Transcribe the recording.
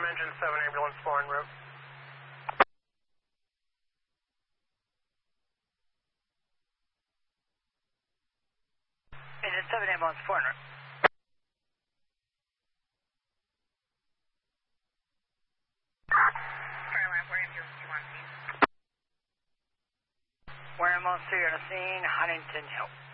Engine 7 ambulance 4 en route. Engine 7 ambulance 4 en route. Caroline, where ambulance 2 on scene? Where ambulance 3 on the scene, Huntington Hill.